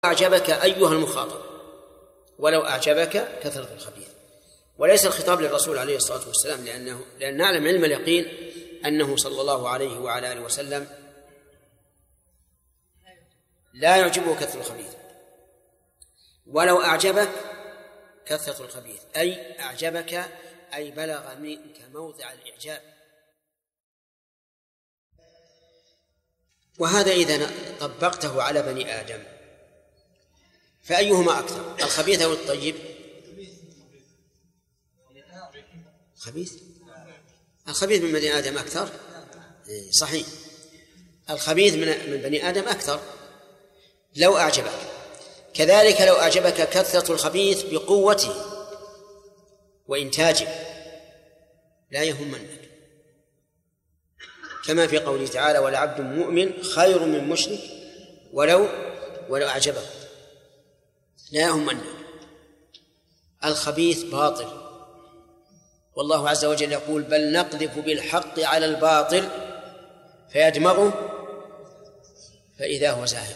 أعجبك أيها المخاطب ولو أعجبك كثرة الخبيث. وليس الخطاب للرسول عليه الصلاة والسلام، لأن نعلم علم اليقين أنه صلى الله عليه وعلى آله وسلم لا يعجبه كثرة الخبيث. ولو أعجبك كثرة الخبيث أي أعجبك أي بلغ منك موضع الإعجاب. وهذا إذا طبقته على بني آدم فأيهما أكثر، الخبيث أو الطيب؟ خبيث. الخبيث من بني آدم أكثر، صحيح، الخبيث من بني آدم أكثر. لو أعجبك كذلك، لو أعجبك كثرة الخبيث بقوته وإنتاجه لا يهمنك، كما في قوله تعالى: ولعبد مؤمن خير من مشرك ولو أعجبك. لا يهمنك. الخبيث باطل، والله عز وجل يقول: بل نقذف بالحق على الباطل فيدمغه فإذا هو زاهق.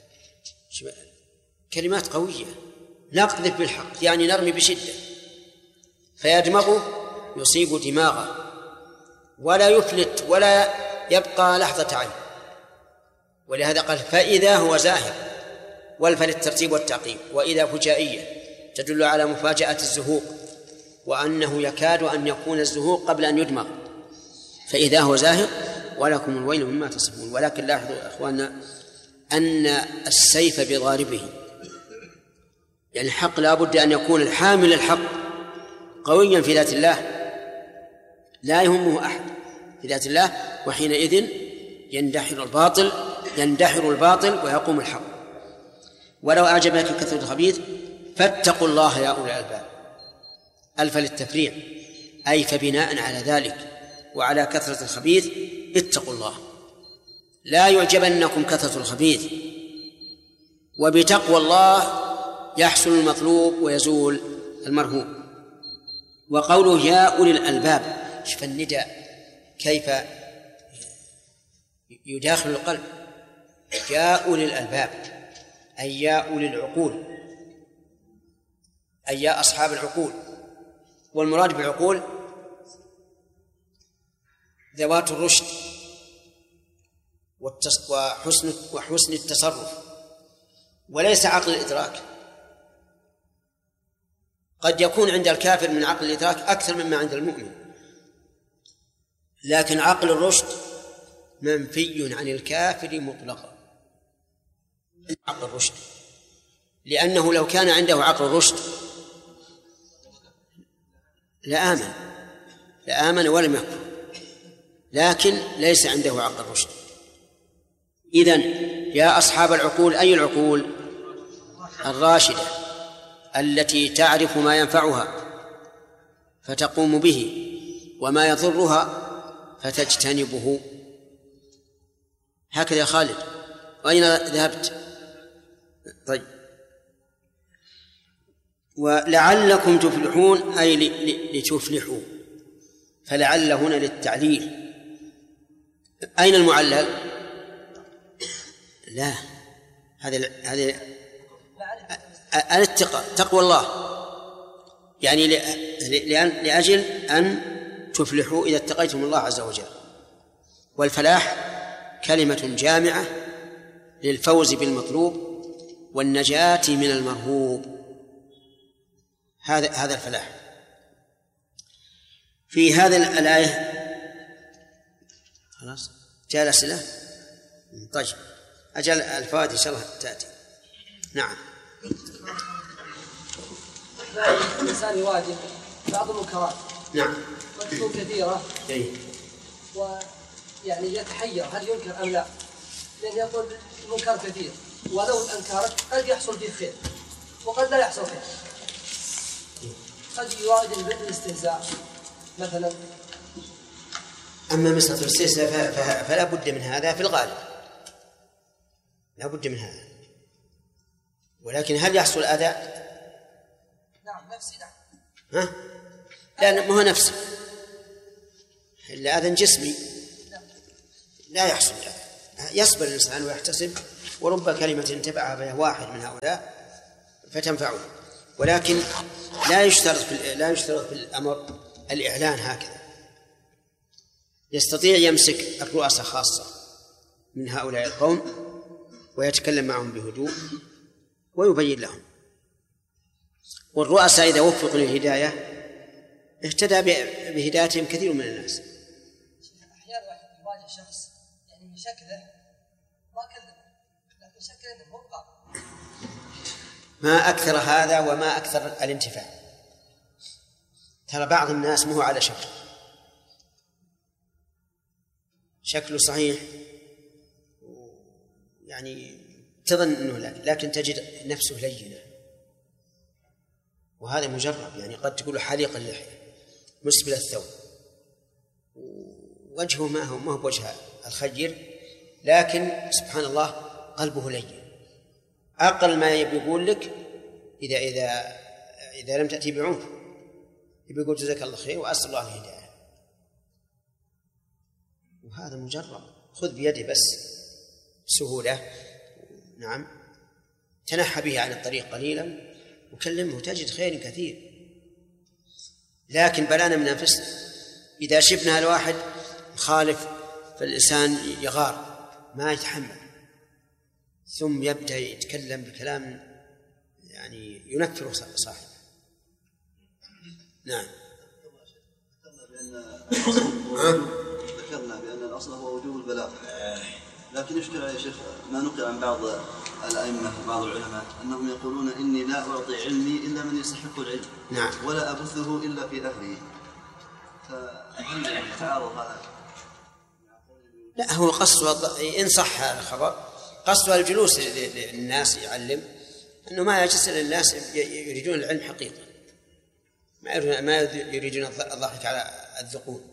كلمات قوية. نقذف بالحق يعني نرمي بشدة، فيدمغه يصيب دماغه ولا يفلت ولا يبقى لحظة عين. ولهذا قال: فإذا هو زاهق، والفل الترتيب والتعقيب، وإذا فجائية تدل على مفاجأة الزهوق، وأنه يكاد أن يكون الزهوق قبل أن يدمغ. فإذا هو زاهق ولكم الويل مما تصفون. ولكن لاحظوا أخواننا أن السيف بضاربه، يعني الحق لا بد أن يكون الحامل الحق قويا في ذات الله، لا يهمه أحد في ذات الله، وحينئذ يندحر الباطل ويقوم الحق. ولو أعجبك كثرة الخبيث فاتقوا الله يا أولي الألباب. ألف للتفريع، أي فبناء على ذلك وعلى كثرة الخبيث اتقوا الله، لا يعجبنكم كثرة الخبيث، وبتقوى الله يحصل المطلوب ويزول المرهوب. وقوله يا أولي الألباب، شوف النداء كيف يداخل القلب. يا أولي الألباب أي يا أولي العقول، أي يا أصحاب العقول. والمراد بالعقول ذوات الرشد وحسن التصرف، وليس عقل الإدراك. قد يكون عند الكافر من عقل الإدراك أكثر مما عند المؤمن، لكن عقل الرشد منفي عن الكافر مطلقا. عقل الرشد، لأنه لو كان عنده عقل الرشد لآمن ولم يكفر، لكن ليس عنده عقل الرشد. إذن يا أصحاب العقول، أي العقول؟ الراشدة التي تعرف ما ينفعها فتقوم به وما يضرها فتجتنبه. هكذا يا خالد، أين ذهبت؟ طيب. ولعلكم تفلحون أي لتفلحوا، فلعل هنا للتعليل. أين المعلل؟ لا، هذه الاتقاء، تقوى الله، يعني لأجل أن تفلحوا إذا اتقيتم الله عز وجل. والفلاح كلمة جامعة للفوز بالمطلوب والنجاة من المرهوب. هذا الفلاح. في هذه الآية خلاص جاء الأسئلة. طيب أجل الفوائد إن شاء الله تأتي. نعم. الإنسان يواجه بعض المنكرات، نعم، وتكون كثيرة، ويعني يتحير هل ينكر أم لا، لأن يقول المنكر كثير، ولو أنكرت قد يحصل فيه خير وقد لا يحصل خير. قد يواجه بالاستهزاء مثلا. أما مسألة الاستهزاء فلا بد من هذا في الغالب، لا بد من هذا. ولكن هل يحصل أذى؟ نعم، نفسي نعم. لأن ما هو نفسي، إلا أذى جسمي لا يحصل. يصبر الإنسان ويحتسب ورب كلمة تبعها بها واحد من هؤلاء فتنفعه. ولكن لا يشترط في الأمر الإعلان هكذا. يستطيع يمسك الرؤساء خاصة من هؤلاء القوم ويتكلم معهم بهدوء ويبين لهم. والرؤساء إذا وفقوا للهداية اهتدى بهدايتهم كثير من الناس. أحيانا واحد يواجه شخص يعني من شكله ما كلمه، لكن شكله مو قابل. ما أكثر هذا وما أكثر الانتفاع. ترى بعض الناس مو على شكله صحيح يعني تظن أنه لكن تجد نفسه لينة، وهذا مجرب. يعني قد تقول حليق اللحية مسبل الثوب وجهه ما هو بوجه الخير، لكن سبحان الله قلبه لين. أقل ما يقول لك إذا لم تأتي بعنف يقول جزاك الله خير وأسأل الله الهداية، وهذا مجرب. خذ بيده بس بسهولة، نعم، تنحى به عن الطريق قليلا وكلمه تجد خير كثير. لكن بلانا من أنفسنا إذا شفنا الواحد مخالف فالإنسان يغار ما يتحمل، ثم يبدأ يتكلم بكلام يعني ينفر صاحبه. نعم. ذكرنا بأن الأصل هو وجوب البلاغ، لكن يشكل يا شيخ ما نقل عن بعض الأئمة وبعض العلماء أنهم يقولون إني لا أعطي علمي إلا من يستحق العلم. نعم. ولا أبثه إلا في أهله. فهل يتعارض هذا؟ لا، هو قصده إن صح هذا الخبر قصده الجلوس للناس يعلم، أنه ما يجلس للناس يريدون العلم حقيقة، ما يريدون الضحك على الذقون.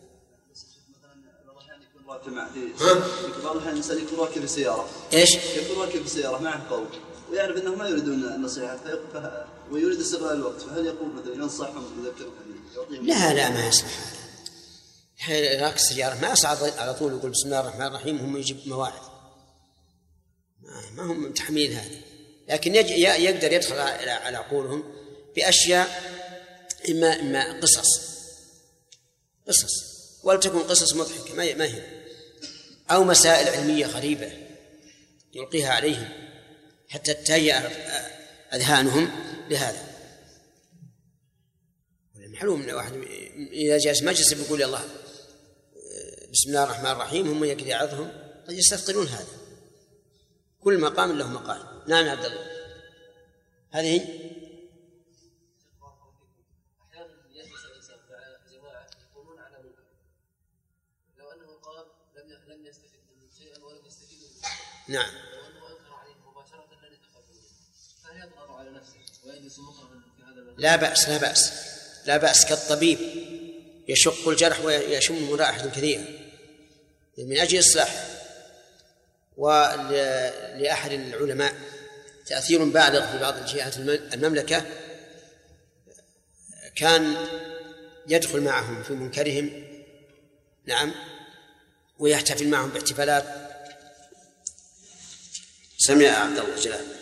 بعض الأحيان الإنسان يكون راكب السيارة. إيش؟ يكون راكب السيارة مع القوم ويعرف أنهم ما يريدون النصيحة ويريد استغلال الوقت، فهل يقول مثلا ينصحهم يذكرهم يعطيهم؟ لا ما يصلح هذا. راكب السيارة ما أصعد على طول يقول بسم الله الرحمن الرحيم هم يجيب مواعظ، ما هم متحملين هذا. لكن يقدر يدخل على عقولهم بأشياء إما قصص ولتكن قصص مضحكة ما هي، أو مسائل علمية غريبة يلقيها عليهم حتى تهيأ أذهانهم لهذا. معلوم أن واحد إذا جالس مجلس بيقول الله بسم الله الرحمن الرحيم هم يقدر يعظهم قد يستثقلون هذا. كل مقام له مقال. نعم يا عبد الله. هذه نعم. لا بأس كالطبيب يشق الجرح ويشم رائحة كثيرة من أجل إصلاحه. ولأحد العلماء تأثير بالغ في بعض جهات المملكة، كان يدخل معهم في منكرهم، نعم، ويحتفل معهم باحتفالات. سمع عبد الله جلال.